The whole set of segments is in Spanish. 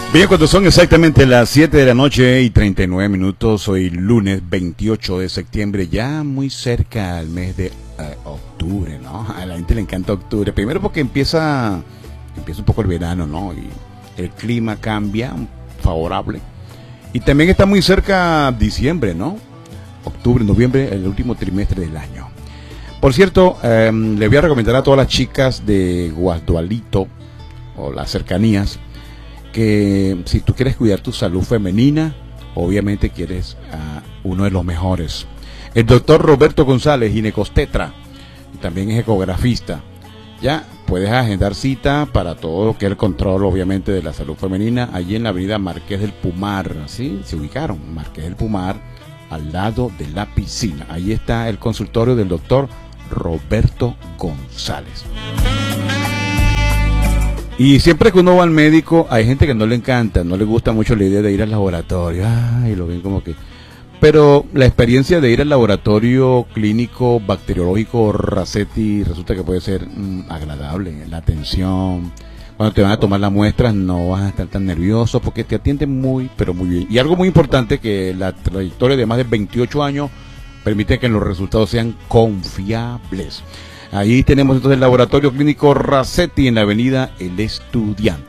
Bien, cuando son exactamente las 7 de la noche y 39 minutos, hoy lunes 28 de septiembre, ya muy cerca al mes de octubre, ¿no? A la gente le encanta octubre, primero porque empieza un poco el verano, ¿no? Y el clima cambia, favorable. Y también está muy cerca diciembre, ¿no? Octubre, noviembre, el último trimestre del año. Por cierto, le voy a recomendar a todas las chicas de Guasdualito o las cercanías que si tú quieres cuidar tu salud femenina, obviamente quieres a uno de los mejores. El doctor Roberto González, ginecostetra, y también es ecografista. Ya puedes agendar cita para todo lo que es el control, obviamente, de la salud femenina, allí en la avenida Marqués del Pumar, ¿sí? Se ubicaron, Marqués del Pumar, al lado de la piscina. Ahí está el consultorio del doctor Roberto González. Y siempre que uno va al médico, hay gente que no le encanta, no le gusta mucho la idea de ir al laboratorio. Ay, lo ven como que... Pero la experiencia de ir al laboratorio clínico bacteriológico Racetti resulta que puede ser agradable. La atención, cuando te van a tomar las muestras no vas a estar tan nervioso porque te atienden muy, pero muy bien. Y algo muy importante, que la trayectoria de más de 28 años permite que los resultados sean confiables. Ahí tenemos entonces el laboratorio clínico Racetti en la avenida El Estudiante.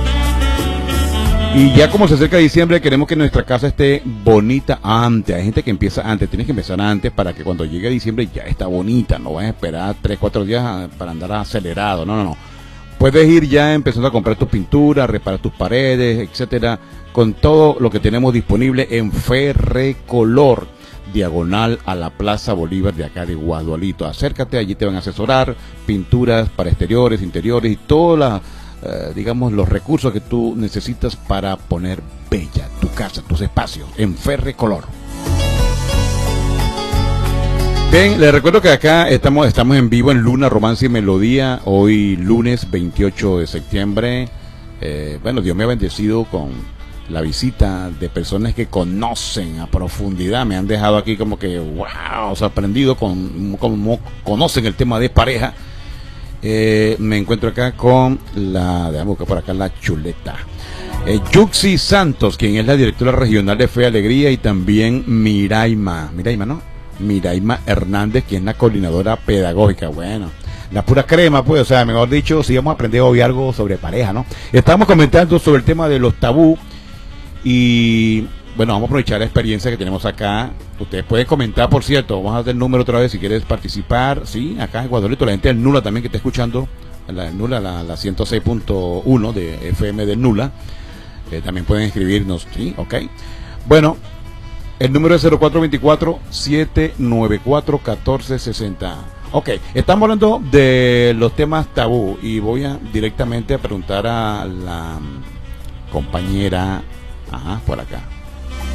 Y ya como se acerca diciembre, queremos que nuestra casa esté bonita antes. Hay gente que empieza antes, tienes que empezar antes para que cuando llegue diciembre ya está bonita. No vas a esperar 3-4 días para andar acelerado. No. Puedes ir ya empezando a comprar tus pinturas, reparar tus paredes, etcétera, con todo lo que tenemos disponible en Ferrecolor, diagonal a la Plaza Bolívar de acá de Guasdualito. Acércate, allí te van a asesorar, pinturas para exteriores, interiores y todas las, digamos, los recursos que tú necesitas para poner bella tu casa, tus espacios, en Ferrecolor. Bien, les recuerdo que acá estamos en vivo en Luna, Romance y Melodía, hoy lunes 28 de septiembre. Bueno, Dios me ha bendecido con la visita de personas que conocen a profundidad, me han dejado aquí como que wow, sorprendido con cómo conocen el tema de pareja. Me encuentro acá con déjame buscar por acá la chuleta, Yuxi Santos, quien es la directora regional de Fe y Alegría, y también Miraima Hernández, quien es la coordinadora pedagógica. Bueno, la pura crema, pues, o sea, mejor dicho, si vamos a aprender hoy algo sobre pareja, ¿no? Estamos comentando sobre el tema de los tabú. Y bueno, vamos a aprovechar la experiencia que tenemos acá. Ustedes pueden comentar, por cierto, vamos a dar el número otra vez si quieres participar. Sí, acá en Guasdualito, la gente del Nula también que está escuchando, la Nula, la 106.1 de FM del Nula, también pueden escribirnos, sí, ok. Bueno, el número es 0424-794-1460. Ok, estamos hablando de los temas tabú y voy a directamente a preguntar a la compañera. Ajá, por acá.